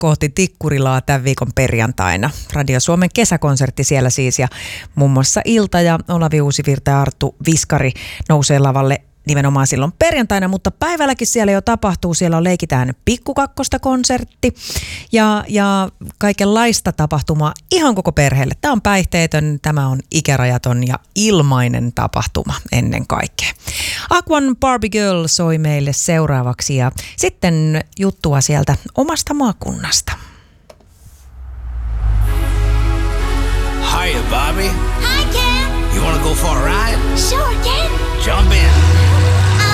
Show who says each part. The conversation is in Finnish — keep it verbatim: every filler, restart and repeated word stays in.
Speaker 1: kohti Tikkurilaa tämän viikon perjantaina. Radio Suomen kesäkonsertti siellä siis ja muun muassa Ilta ja Olavi Uusivirta ja Arttu Viskari nousee lavalle nimenomaan silloin perjantaina, mutta päivälläkin siellä jo tapahtuu. Siellä on Leikitään Pikkukakkosta konsertti ja, ja kaikenlaista tapahtumaa ihan koko perheelle. Tämä on päihteetön, tämä on ikärajaton ja ilmainen tapahtuma ennen kaikkea. Aquan Barbie Girl soi meille seuraavaksi ja sitten juttua sieltä omasta maakunnasta.
Speaker 2: Hiya, Bobby.
Speaker 3: Hi, Ken.
Speaker 2: You wanna go for a ride?
Speaker 3: Sure, Ken.
Speaker 2: Jump in.